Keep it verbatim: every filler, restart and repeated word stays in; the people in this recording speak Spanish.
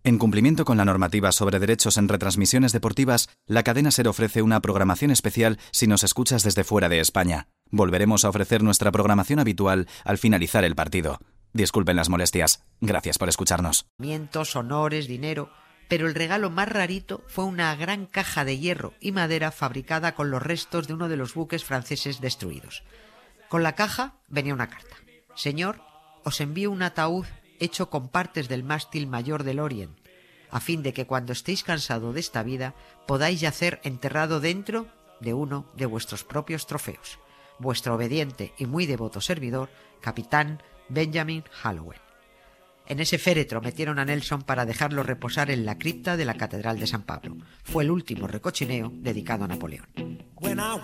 En cumplimiento con la normativa sobre derechos en retransmisiones deportivas, la cadena SER ofrece una programación especial si nos escuchas desde fuera de España. Volveremos a ofrecer nuestra programación habitual al finalizar el partido. Disculpen las molestias. Gracias por escucharnos. Honores, dinero, pero el regalo más rarito fue una gran caja de hierro y madera fabricada con los restos de uno de los buques franceses destruidos. Con la caja venía una carta. Señor, os envío un ataúd hecho con partes del mástil mayor del Orient, a fin de que cuando estéis cansado de esta vida podáis yacer enterrado dentro de uno de vuestros propios trofeos. Vuestro obediente y muy devoto servidor, Capitán Benjamin Hallowell. En ese féretro metieron a Nelson para dejarlo reposar en la cripta de la Catedral de San Pablo. Fue el último recochineo dedicado a Napoleón.